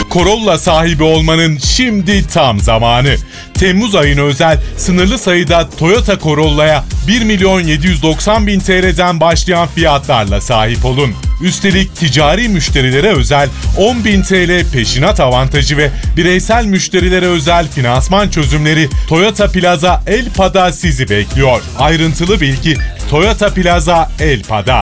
Corolla sahibi olmanın şimdi tam zamanı. Temmuz ayına özel sınırlı sayıda Toyota Corolla'ya 1.790.000 TL'den başlayan fiyatlarla sahip olun. Üstelik ticari müşterilere özel 10.000 TL peşinat avantajı ve bireysel müşterilere özel finansman çözümleri Toyota Plaza Elpa'da sizi bekliyor. Ayrıntılı bilgi Toyota Plaza Elpa'da.